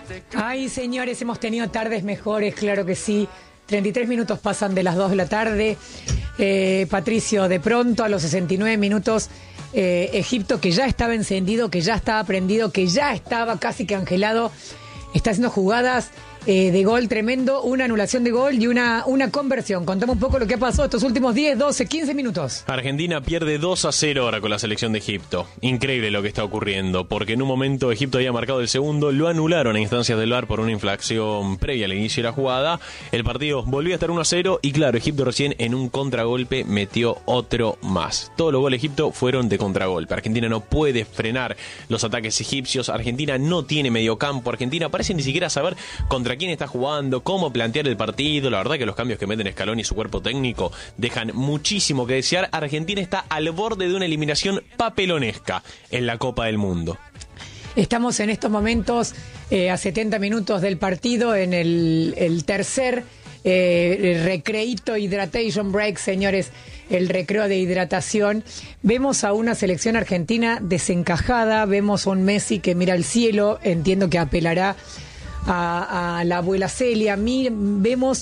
Ay, señores, hemos tenido tardes mejores, claro que sí. 33 minutos pasan de las 2 de la tarde. Patricio, de pronto a los 69 minutos, Egipto, que ya estaba encendido, que ya estaba prendido, que ya estaba casi que angelado, está haciendo jugadas de gol tremendo, una anulación de gol y una conversión. Contame un poco lo que ha pasado estos últimos 10, 12, 15 minutos. Argentina pierde 2-0 ahora con la selección de Egipto. Increíble lo que está ocurriendo, porque en un momento Egipto había marcado el segundo, lo anularon a instancias del VAR por una infracción previa al inicio de la jugada. El partido volvió a estar 1-0 y claro, Egipto recién en un contragolpe metió otro más. Todos los goles de Egipto fueron de contragolpe. Argentina no puede frenar los ataques egipcios. Argentina no tiene mediocampo. Argentina parece ni siquiera saber contra quién está jugando, cómo plantear el partido. La verdad que los cambios que meten Scaloni y su cuerpo técnico dejan muchísimo que desear. Argentina está al borde de una eliminación papelonesca en la Copa del Mundo. Estamos en estos momentos a 70 minutos del partido en el tercer recreito hydration break, señores, el recreo de hidratación. Vemos a una selección argentina desencajada, vemos a un Messi que mira al cielo, entiendo que apelará a la abuela Celia. Vemos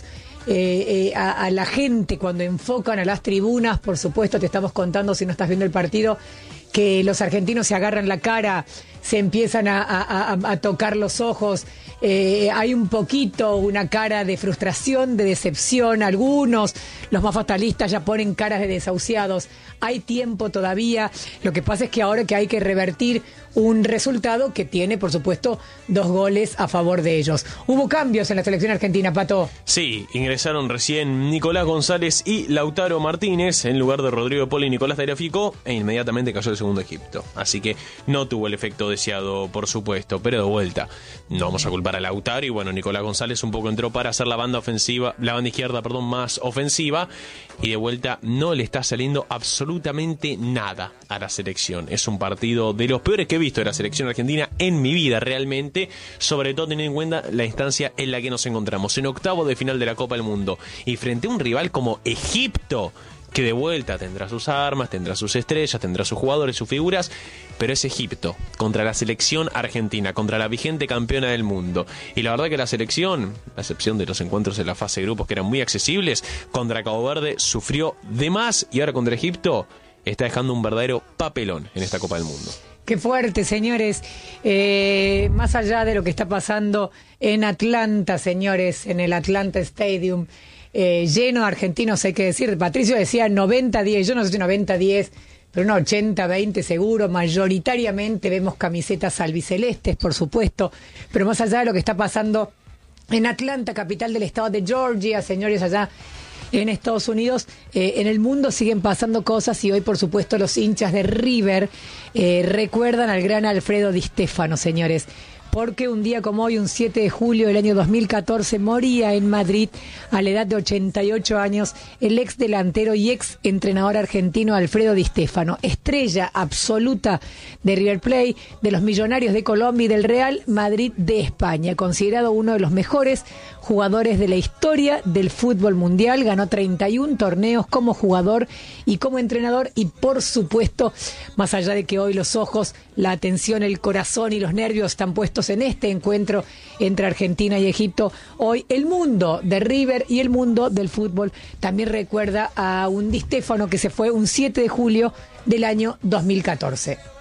a la gente cuando enfocan a las tribunas, por supuesto te estamos contando si no estás viendo el partido, que los argentinos se agarran la cara, se empiezan a tocar los ojos, hay un poquito una cara de frustración, de decepción, algunos, los más fatalistas ya ponen caras de desahuciados. Hay tiempo todavía, lo que pasa es que ahora que hay que revertir un resultado que tiene, por supuesto, 2 goles a favor de ellos. Hubo cambios en la selección argentina, Pato. Sí, ingresaron recién Nicolás González y Lautaro Martínez en lugar de Rodrigo Poli y Nicolás Tagliafico, e inmediatamente cayó el segundo Egipto. Así que no tuvo el efecto deseado, por supuesto, pero de vuelta no vamos a culpar a Lautaro y bueno, Nicolás González un poco entró para hacer la banda izquierda, más ofensiva, y de vuelta no le está saliendo absolutamente nada a la selección. Es un partido de los peores que he visto de la selección argentina en mi vida realmente, sobre todo teniendo en cuenta la instancia en la que nos encontramos, en octavos de final de la Copa del Mundo, y frente a un rival como Egipto, que de vuelta tendrá sus armas, tendrá sus estrellas, tendrá sus jugadores, sus figuras, pero es Egipto contra la selección argentina, contra la vigente campeona del mundo. Y la verdad que la selección, a excepción de los encuentros en la fase de grupos que eran muy accesibles, contra Cabo Verde sufrió de más, y ahora contra Egipto está dejando un verdadero papelón en esta Copa del Mundo. Qué fuerte, señores. Más allá de lo que está pasando en Atlanta, señores, en el Atlanta Stadium, lleno de argentinos, hay que decir. Patricio decía 90-10, yo no sé si 90-10, pero un 80-20 seguro. Mayoritariamente vemos camisetas albicelestes, por supuesto, pero más allá de lo que está pasando en Atlanta, capital del estado de Georgia, señores, allá en Estados Unidos, en el mundo siguen pasando cosas, y hoy por supuesto los hinchas de River recuerdan al gran Alfredo Di Stéfano, señores, porque un día como hoy, un 7 de julio del año 2014, moría en Madrid a la edad de 88 años el ex delantero y ex entrenador argentino Alfredo Di Stéfano, estrella absoluta de River Plate, de los Millonarios de Colombia y del Real Madrid de España, considerado uno de los mejores jugadores de la historia del fútbol mundial. Ganó 31 torneos como jugador y como entrenador, y por supuesto, más allá de que hoy los ojos, la atención, el corazón y los nervios están puestos en este encuentro entre Argentina y Egipto, hoy el mundo de River y el mundo del fútbol también recuerda a un Di Stéfano que se fue un 7 de julio del año 2014.